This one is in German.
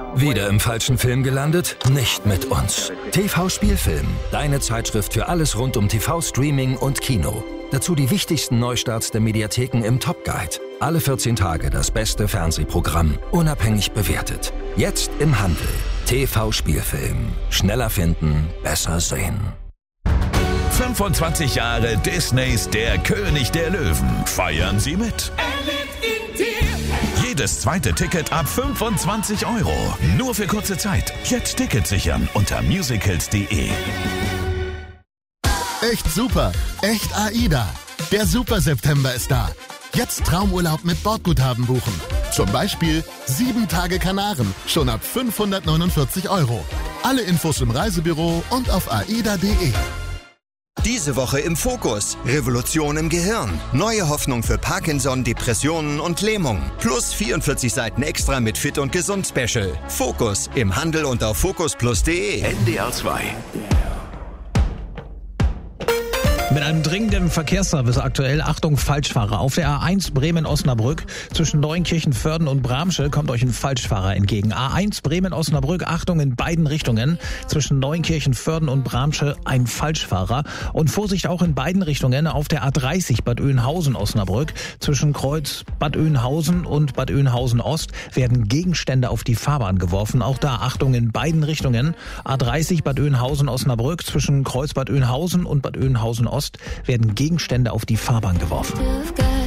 Wieder im falschen Film gelandet? Nicht mit uns. TV Spielfilm, deine Zeitschrift für alles rund um TV-Streaming und Kino. Dazu die wichtigsten Neustarts der Mediatheken im Top Guide. Alle 14 Tage das beste Fernsehprogramm, unabhängig bewertet. Jetzt im Handel. TV Spielfilm. Schneller finden, besser sehen. 25 Jahre Disneys Der König der Löwen. Feiern Sie mit. Jedes zweite Ticket ab 25 €. Nur für kurze Zeit. Jetzt Ticket sichern unter musicals.de. Echt super. Echt AIDA. Der Super September ist da. Jetzt Traumurlaub mit Bordguthaben buchen. Zum Beispiel 7 Tage Kanaren. Schon ab 549 €. Alle Infos im Reisebüro und auf aida.de. Diese Woche im Fokus. Revolution im Gehirn. Neue Hoffnung für Parkinson, Depressionen und Lähmung. Plus 44 Seiten extra mit Fit und Gesund Special. Fokus im Handel und auf fokusplus.de. NDR 2. Mit einem dringenden Verkehrsservice aktuell. Achtung, Falschfahrer. Auf der A1 Bremen-Osnabrück zwischen Neunkirchen-Vörden und Bramsche kommt euch ein Falschfahrer entgegen. A1 Bremen-Osnabrück, Achtung in beiden Richtungen. Zwischen Neunkirchen-Vörden und Bramsche ein Falschfahrer. Und Vorsicht auch in beiden Richtungen auf der A30 Bad Oeynhausen-Osnabrück. Zwischen Kreuz Bad Oeynhausen und Bad Oeynhausen-Ost werden Gegenstände auf die Fahrbahn geworfen. Auch da Achtung in beiden Richtungen. A30 Bad Oeynhausen-Osnabrück zwischen Kreuz Bad Oeynhausen und Bad Oeynhausen-Ost werden Gegenstände auf die Fahrbahn geworfen.